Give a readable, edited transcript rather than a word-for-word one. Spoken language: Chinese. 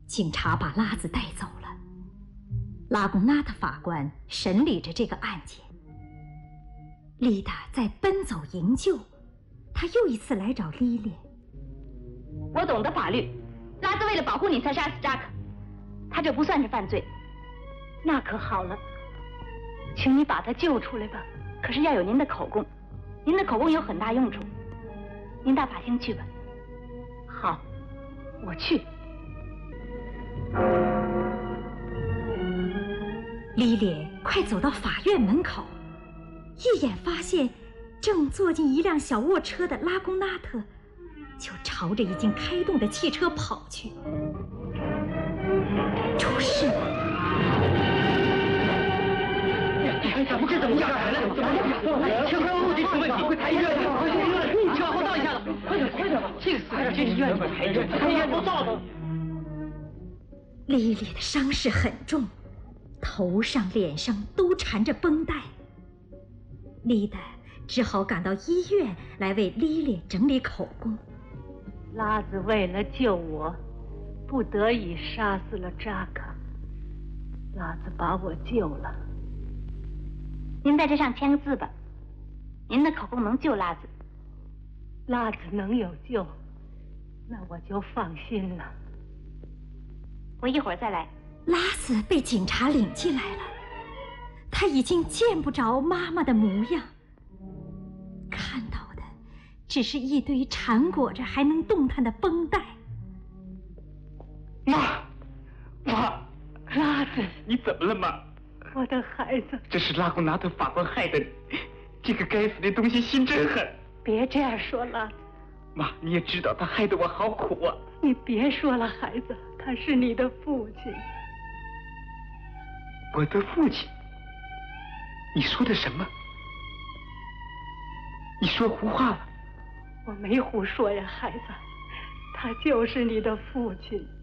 警察把拉子带走了。拉贡纳特法官审理着这个案件。丽达在奔走营救，他又一次来找莉莉。 我懂得法律，拉兹为了保护你才杀死扎克，他这不算是犯罪。那可好了，请你把他救出来吧。可是要有您的口供，您的口供有很大用处。您到法庭去吧。好，我去。 莉莉快走到法院门口，一眼发现正坐进一辆小卧车的拉贡纳特，就朝着已经开动的汽车跑去。出事了！ 这怎么下来了？怎么了？车快误进出问题，快抬医院！你车后倒一下子，快点！这个死人进医院就抬医院都到了。 莉莉的伤势很重，头上、脸上都缠着绷带。丽达只好赶到医院来为莉莉整理口供。 拉子为了救我，不得已杀死了扎克。拉子把我救了。 您在这上签个字吧，您的口供能救拉子。 拉子能有救，那我就放心了。 我一会儿再来。 拉子被警察领进来了，他已经见不着妈妈的模样，看到的只是一堆缠裹着还能动弹的绷带。 妈， 拉子， 你怎么了，妈？ 我的孩子， 这是拉贡纳特法官害的你，这个该死的东西心真狠。 别这样说，拉子。 妈，你也知道他害得我好苦啊。 你别说了，孩子，他是你的父亲。 我的父亲？你说的什么？你说胡话了？ 我没胡说呀，孩子，他就是你的父亲。